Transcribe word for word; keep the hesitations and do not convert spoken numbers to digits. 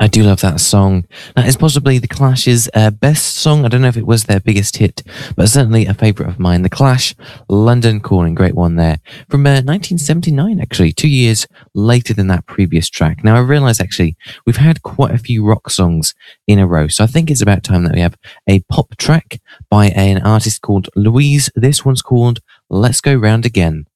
I do love that song. That is possibly The Clash's uh, best song. I don't know if it was their biggest hit, but certainly a favourite of mine. The Clash, London Calling, great one there. From uh, nineteen seventy-nine, actually, two years later than that previous track. Now, I realise, actually, we've had quite a few rock songs in a row, so I think it's about time that we have a pop track by an artist called Louise. This one's called Let's Go Round Again.